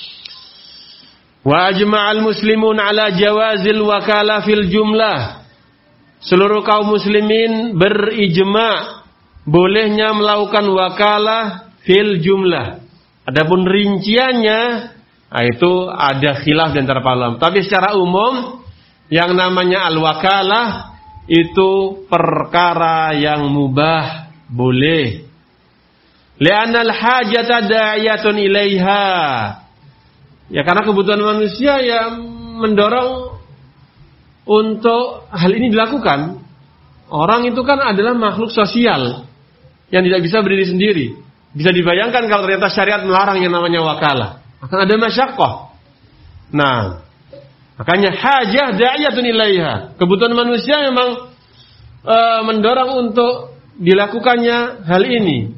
Wa ajma'al muslimun ala jawazil wakala fil jumlah. Seluruh kaum muslimin berijma' bolehnya melakukan wakalah fil jumlah. Adapun rinciannya, itu ada khilaf di antara para ulama. Tapi secara umum, yang namanya al-wakalah itu perkara yang mubah, boleh. Li'anal hajata da'iyatun ilaiha. Ya karena kebutuhan manusia yang mendorong untuk hal ini dilakukan. Orang itu kan adalah makhluk sosial yang tidak bisa berdiri sendiri. Bisa dibayangkan kalau ternyata syariat melarang yang namanya wakalah, akan ada masyaqqah. Nah, makanya hajah da'iyatun ilaiha. Kebutuhan manusia memang e, mendorong untuk dilakukannya hal ini.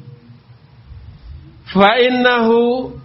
Fa innahu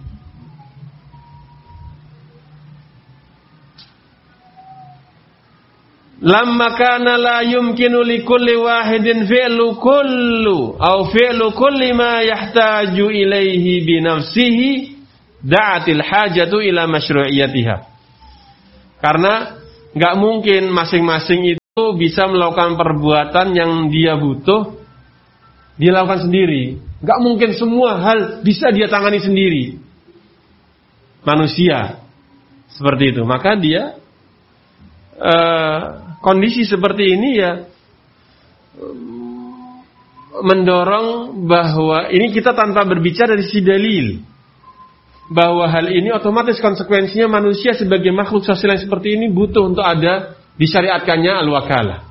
lamma kana la yumkinu li kulli wahidin fi'lu kullu aw fi'lu kulli ma yahtaju ilaihi bi nafsihi da'atil hajatu ila masyru'iyatiha. Karena enggak mungkin masing-masing itu bisa melakukan perbuatan yang dia butuh, dia lakukan sendiri. Gak mungkin semua hal bisa dia tangani sendiri. Manusia seperti itu. Maka dia uh, kondisi seperti ini ya mendorong bahwa ini kita tanpa berbicara dari si dalil, bahwa hal ini otomatis konsekuensinya manusia sebagai makhluk sosial yang seperti ini butuh untuk ada disyariatkannya al-wakalah.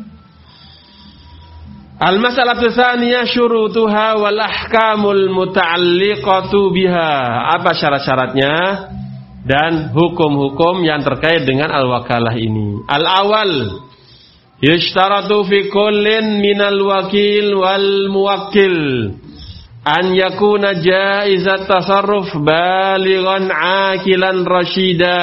Al-mas'alatu tsaniyah syurutuha wal ahkamul muta'alliqatu biha. Apa syarat-syaratnya dan hukum-hukum yang terkait dengan al-wakalah ini? Al-awwal, yushtaratu fi kullin minal wakil wal muwakkil an yakuna jaizat tasarruf balighan aqilan rasyida.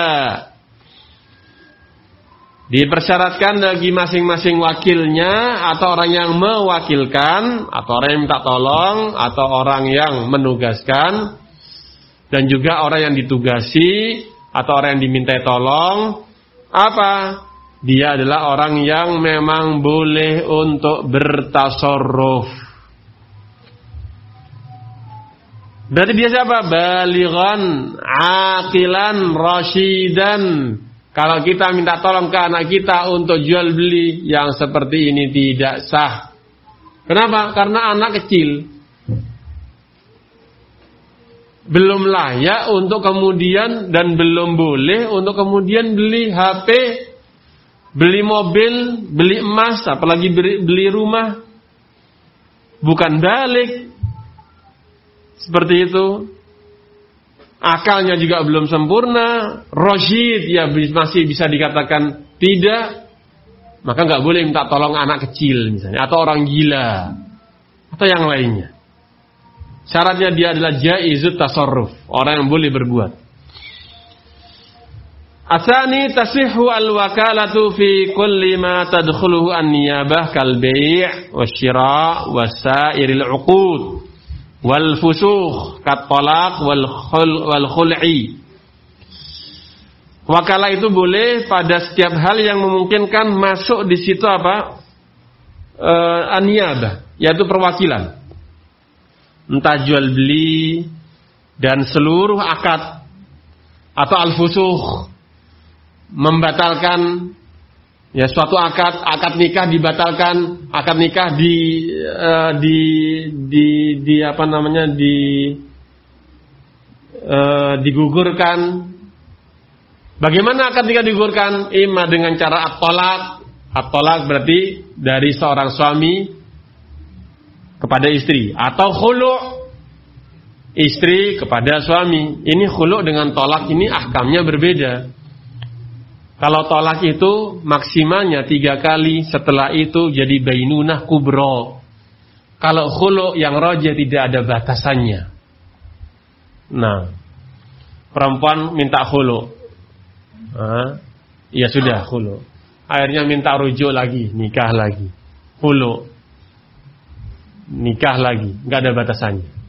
Dipersyaratkan bagi masing-masing wakilnya atau orang yang mewakilkan atau orang yang minta tolong atau orang yang menugaskan dan juga orang yang ditugasi atau orang yang dimintai tolong, apa? Dia adalah orang yang memang boleh untuk bertasarruf. Berarti dia siapa? Balighan, aqilan, rasyidan. Kalau kita minta tolong ke anak kita untuk jual beli yang seperti ini tidak sah. Kenapa? Karena anak kecil. Belum layak untuk kemudian dan belum boleh untuk kemudian beli H P, beli mobil, beli emas, apalagi beli, beli rumah. Bukan balik. Seperti itu. Akalnya juga belum sempurna, rasyid ya masih bisa dikatakan tidak, maka nggak boleh minta tolong anak kecil misalnya, atau orang gila, atau yang lainnya. Syaratnya dia adalah jaizut tasarruf, orang yang boleh berbuat. Asani tasihhu al-wakalatu fi kulli ma tadkhuluhu an-niyabah kal bai' wasyira' wasairil 'uqud wal fusukh kat talaq wal khul wal khul'i. Wakalah itu boleh pada setiap hal yang memungkinkan masuk di situ apa? E, an-niyabah, yaitu perwakilan. Entah jual beli dan seluruh akad atau al-fusukh, membatalkan ya suatu akad, akad nikah dibatalkan, akad nikah di uh, di di di apa namanya di uh, digugurkan. Bagaimana akad nikah digugurkan? Ima dengan cara at-talaq. At-talaq berarti dari seorang suami kepada istri, atau khulu' istri kepada suami. Ini khulu' dengan tolak ini ahkamnya berbeda. Kalau tolak itu maksimalnya tiga kali, setelah itu jadi bainunah kubro. Kalau khulu yang roja tidak ada batasannya. Nah, perempuan minta khulu, ah, ya sudah khulu. Akhirnya minta rujuk lagi, nikah lagi, khulu, nikah lagi, nggak ada batasannya.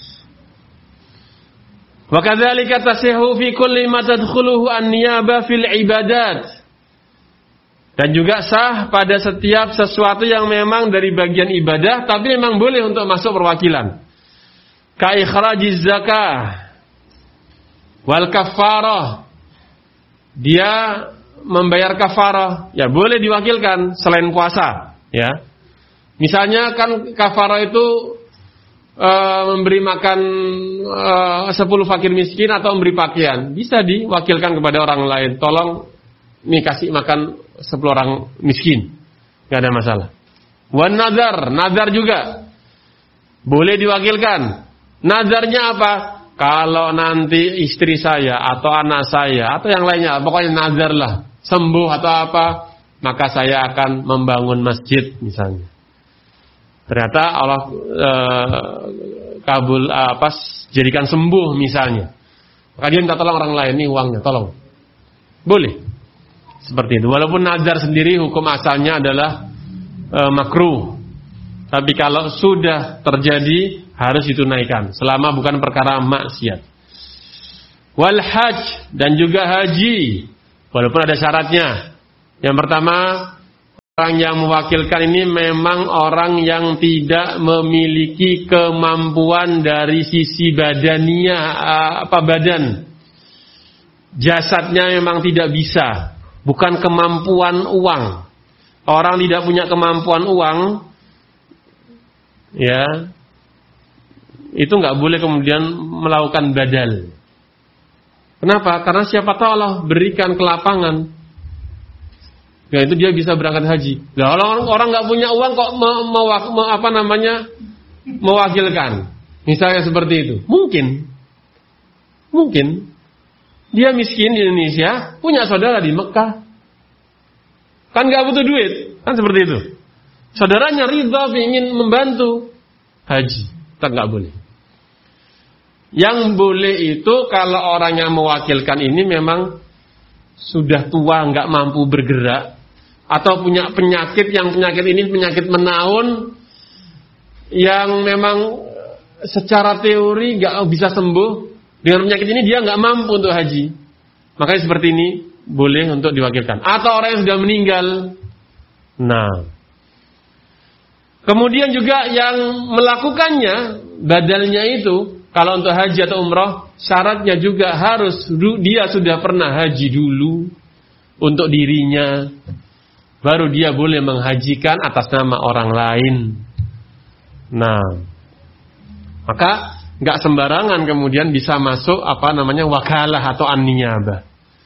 Wa kadzalika tasihhu fi kulli ma tadkhuluhu an-niyabah fil ibadat. Dan juga sah pada setiap sesuatu yang memang dari bagian ibadah tapi memang boleh untuk masuk perwakilan. Ka ikhrajiz zakah wal kafarah. Dia membayar kafarah, ya boleh diwakilkan selain puasa, ya. Misalnya kan kafarah itu Uh, memberi makan uh, sepuluh fakir miskin atau memberi pakaian, bisa diwakilkan kepada orang lain. Tolong nih kasih makan sepuluh orang miskin, gak ada masalah. Wan nazar, nazar juga boleh diwakilkan. Nazarnya apa? Kalau nanti istri saya atau anak saya atau yang lainnya, pokoknya nazar lah, sembuh atau apa, maka saya akan membangun masjid misalnya. Ternyata Allah e, kabul apa jadikan sembuh misalnya. Maka dia minta tolong orang lain, nih uangnya, tolong. Boleh. Seperti itu. Walaupun nazar sendiri hukum asalnya adalah e, makruh. Tapi kalau sudah terjadi harus ditunaikan selama bukan perkara maksiat. Wal hajj, dan juga haji. Walaupun ada syaratnya. Yang pertama Orang yang mewakilkan ini memang orang yang tidak memiliki kemampuan dari sisi badania, apa badan. Jasadnya memang tidak bisa, bukan kemampuan uang. Orang tidak punya kemampuan uang, ya, itu nggak boleh kemudian melakukan badal. Kenapa? Karena siapa tahu Allah berikan kelapangan. Ya itu dia bisa berangkat haji. Nah, orang orang nggak punya uang kok me, me, me, apa namanya mewakilkan, misalnya seperti itu, mungkin, mungkin dia miskin di Indonesia, punya saudara di Mekah, kan nggak butuh duit, kan seperti itu. Saudaranya ridha ingin membantu haji, tak nggak boleh. Yang boleh itu kalau orang yang mewakilkan ini memang sudah tua, nggak mampu bergerak, atau punya penyakit yang penyakit ini penyakit menaun yang memang secara teori nggak bisa sembuh dengan penyakit ini, dia nggak mampu untuk haji, makanya seperti ini boleh untuk diwakilkan. Atau orang yang sudah meninggal. Nah, kemudian juga yang melakukannya badalnya itu kalau untuk haji atau umrah syaratnya juga harus dia sudah pernah haji dulu untuk dirinya, baru dia boleh menghajikan atas nama orang lain. Nah, maka nggak sembarangan kemudian bisa masuk apa namanya wakalah atau an-niyabah.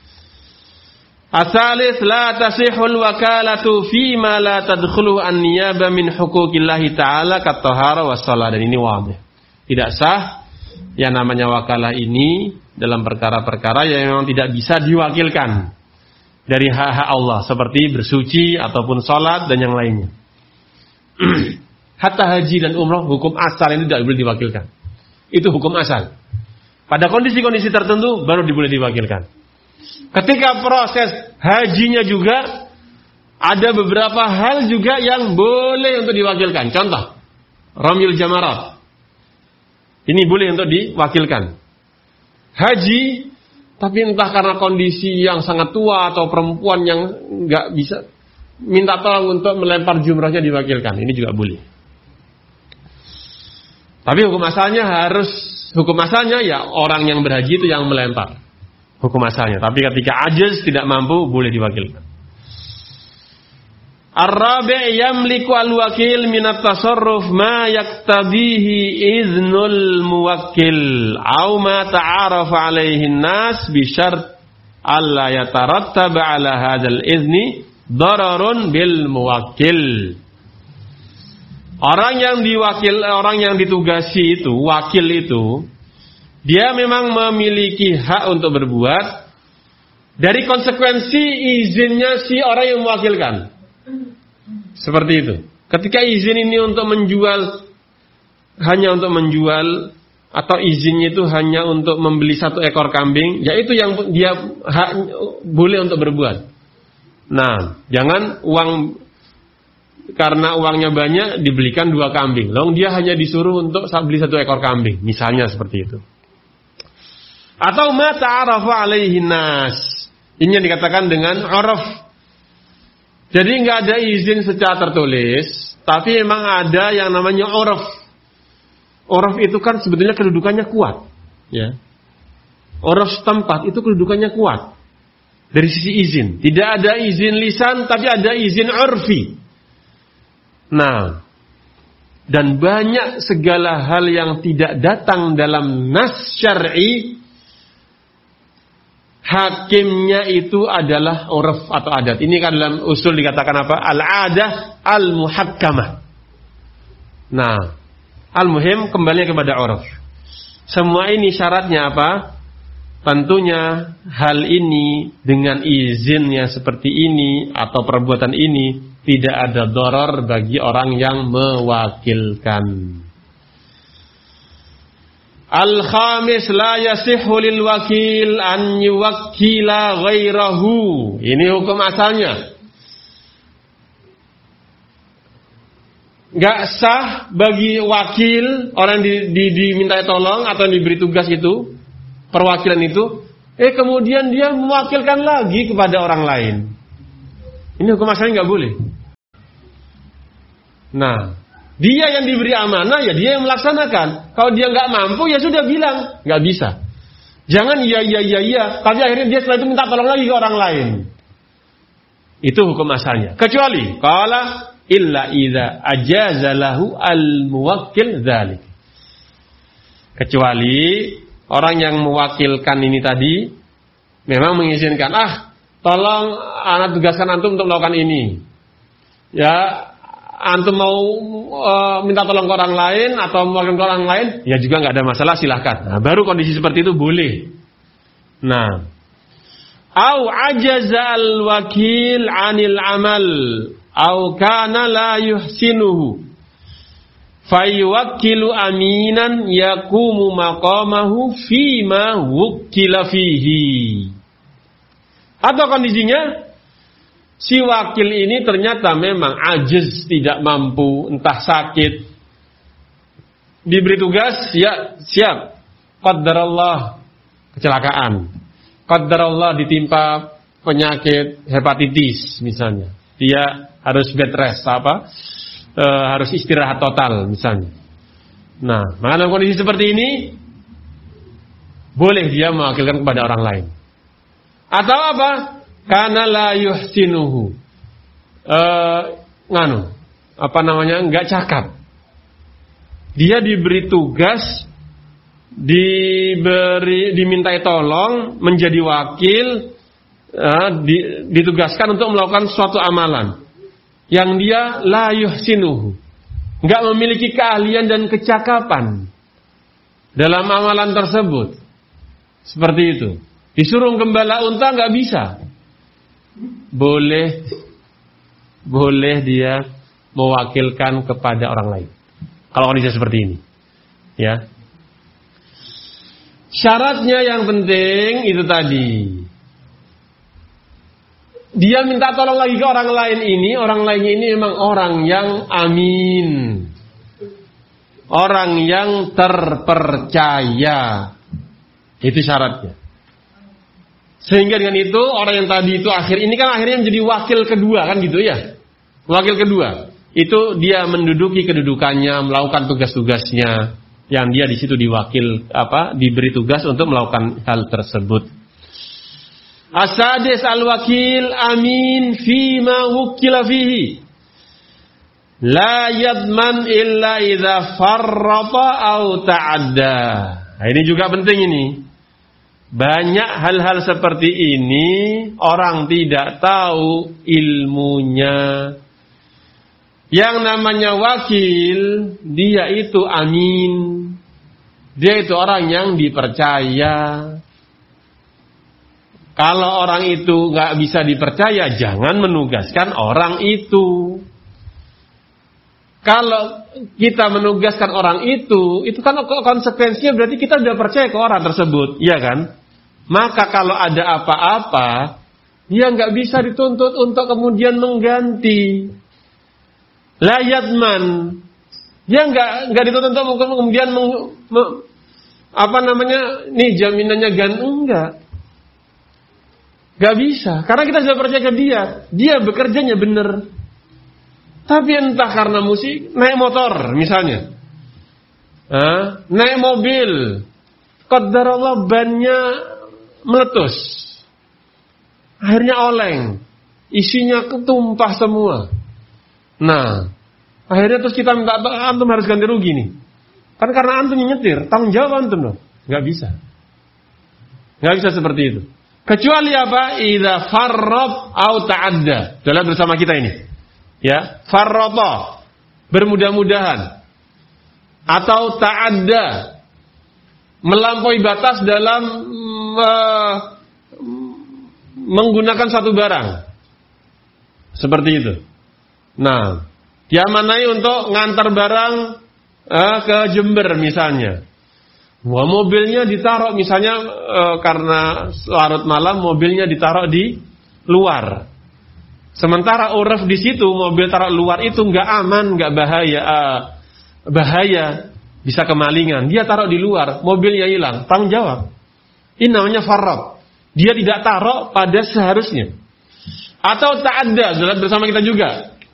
Asalis la tasihul wakalatu fi ma la tadkhulu an-niyabah min huquqillahi ta'ala kat-tahara was-shalah. Dan ini wadih. Tidak sah yang namanya wakalah ini dalam perkara-perkara yang memang tidak bisa diwakilkan dari hak-hak Allah seperti bersuci ataupun sholat dan yang lainnya. Hatta haji dan umrah hukum asal ini tidak boleh diwakilkan. Itu hukum asal. Pada kondisi-kondisi tertentu baru boleh diwakilkan. Ketika proses hajinya juga ada beberapa hal juga yang boleh untuk diwakilkan. Contoh, ramyul jamarat. Ini boleh untuk diwakilkan. Haji, tapi entah karena kondisi yang sangat tua atau perempuan yang nggak bisa, minta tolong untuk melempar jumrahnya diwakilkan. Ini juga boleh. Tapi hukum asalnya harus, hukum asalnya ya orang yang berhaji itu yang melempar. Hukum asalnya. Tapi ketika ajiz tidak mampu, boleh diwakilkan. Ar-rabi' yamliku al-wakil minat tasarruf ma yaktabihi iznul muwakkil au ma ta'arafa alaihi nas bi syart alla yatarattaba ala hadzal izni dararun bil muwakkil. Orang yang diwakil, orang yang ditugasi itu, wakil itu, dia memang memiliki hak untuk berbuat dari konsekuensi izinnya si orang yang mewakilkan. Seperti itu. Ketika izin ini untuk menjual, hanya untuk menjual, atau izinnya itu hanya untuk membeli satu ekor kambing, ya itu yang dia hak, boleh untuk berbuat. Nah, jangan uang, karena uangnya banyak dibelikan dua kambing. Lalu dia hanya disuruh untuk beli satu ekor kambing, misalnya seperti itu. Atau ma ta'arafa alaihi nas. Ini yang dikatakan dengan uraf. Jadi nggak ada izin secara tertulis, tapi memang ada yang namanya uraf. Uraf itu kan sebetulnya kedudukannya kuat, ya. Uraf setempat itu kedudukannya kuat dari sisi izin. Tidak ada izin lisan, tapi ada izin urfi. Nah, dan banyak segala hal yang tidak datang dalam nas syar'i, hakimnya itu adalah uruf atau adat. Ini kan dalam usul dikatakan apa? Al-adah al-muhakkamah. Nah, al-muhim kembali kepada uruf. Semua ini syaratnya apa? Tentunya hal ini dengan izinnya seperti ini atau perbuatan ini tidak ada darar bagi orang yang mewakilkan. Al-khamis la yasihhu lil wakil an yuwakkila ghairahu. Ini hukum asalnya. Enggak sah bagi wakil, orang di, di, diminta tolong atau diberi tugas itu, perwakilan itu, eh kemudian dia mewakilkan lagi kepada orang lain. Ini hukum asalnya enggak boleh. Nah, dia yang diberi amanah, ya dia yang melaksanakan. Kalau dia nggak mampu, ya sudah bilang nggak bisa. Jangan iya iya iya iya, tapi akhirnya dia setelah itu minta tolong lagi ke orang lain. Itu hukum asalnya. Kecuali qala illa idza ajazalahu al-muwakkil dzalik. Kecuali orang yang mewakilkan ini tadi memang mengizinkan, ah, tolong anak tugaskan antum untuk melakukan ini. Ya, antum mau uh, minta tolong ke orang lain atau mewakilkan ke orang lain, ya juga nggak ada masalah, silahkan. Nah, baru kondisi seperti itu boleh. Nah, au ajaza al-wakil 'anil amal au kana la yuhsinuhu fayuwakkilu aminan yakumu maqamahu fima wukkila fihi. Atau kondisinya si wakil ini ternyata memang ajiz, tidak mampu, entah sakit, diberi tugas, ya siap, qaddarallah kecelakaan, qaddarallah ditimpa penyakit hepatitis misalnya, dia harus bed rest, apa e, harus istirahat total misalnya. Nah, maka dalam kondisi seperti ini boleh dia mewakilkan kepada orang lain. Atau apa? Karena la yuhsinuhu, uh, nganu, apa namanya, nggak cakap. Dia diberi tugas, diberi, dimintai tolong menjadi wakil, uh, di, ditugaskan untuk melakukan suatu amalan yang dia la yuhsinuhu, nggak memiliki keahlian dan kecakapan dalam amalan tersebut. Seperti itu. Disuruh gembala unta nggak bisa. Boleh, boleh dia mewakilkan kepada orang lain. Kalau kondisi seperti ini, ya. Syaratnya yang penting itu tadi. Dia minta tolong lagi ke orang lain ini, orang lainnya ini memang orang yang amin, orang yang terpercaya. Itu syaratnya. Sehingga dengan itu orang yang tadi itu akhir ini kan akhirnya menjadi wakil kedua kan gitu ya. Wakil kedua itu dia menduduki kedudukannya, melakukan tugas-tugasnya yang dia di situ diwakil apa diberi tugas untuk melakukan hal tersebut. Asadis al-wakil amin fima wukila fihi. La yadman illa idza farrata au ta'adda. Nah, ini juga penting ini. Banyak hal-hal seperti ini orang tidak tahu ilmunya. Yang namanya wakil, dia itu amin. Dia itu orang yang dipercaya. Kalau orang itu nggak bisa dipercaya, jangan menugaskan orang itu. Kalau kita menugaskan orang itu, itu kan konsekuensinya berarti kita sudah percaya ke orang tersebut, iya kan? Maka kalau ada apa-apa, dia nggak bisa dituntut untuk kemudian mengganti. La yadman, dia nggak nggak dituntut untuk kemudian meng, me, apa namanya, nih jaminannya ganti, enggak, nggak bisa, karena kita sudah percaya ke dia, dia bekerjanya benar. Tapi entah karena musik, naik motor misalnya, ah, naik mobil, qadarullah bannya meletus, akhirnya oleng, isinya ketumpah semua. Nah, akhirnya terus kita minta antum harus ganti rugi nih, kan karena antum yang nyetir, tanggung jawab antum dong. Nggak bisa, nggak bisa seperti itu. Kecuali apa? Idza farrab au ta'adda. Dalam bersama kita ini. Ya, farrata, bermudah-mudahan, atau ta'adda, melampaui batas dalam uh, menggunakan satu barang, seperti itu. Nah, diamanai untuk ngantar barang uh, ke Jember misalnya. Wah, mobilnya ditaruh misalnya uh, karena larut malam, mobilnya ditaruh di luar. Sementara uruf di situ mobil taruh luar itu nggak aman, nggak bahaya, uh, bahaya bisa kemalingan. Dia taruh di luar, mobilnya hilang, tanggung jawab. Ini namanya farrab. Dia tidak taruh pada seharusnya. Atau ta'adda, dalam bersama kita juga. Ya,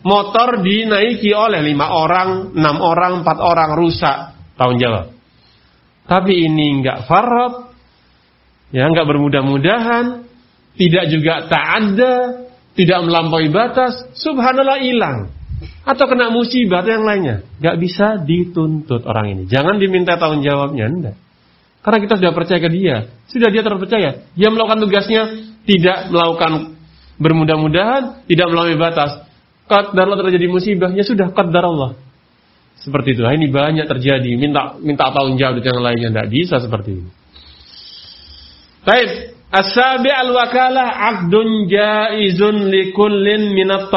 motor dinaiki oleh lima orang, enam orang, empat orang, rusak, tanggung jawab. Tapi ini enggak farad, ya enggak bermudah-mudahan, tidak juga ta'adda, tidak melampaui batas, subhanallah hilang. Atau kena musibah atau yang lainnya. Enggak bisa dituntut orang ini. Jangan diminta tanggung jawabnya, enggak. Karena kita sudah percaya ke dia, sudah dia terpercaya. Dia melakukan tugasnya, tidak melakukan bermudah-mudahan, tidak melampaui batas. Qadar Allah terjadi musibah, ya sudah qadar Allah. Seperti itu. Nah, ini banyak terjadi. Minta minta tanggung jawab dan yang lainnya, tidak bisa seperti ini. Baik, as-sabi' al-wakalah 'aqdun jaizun likullin minat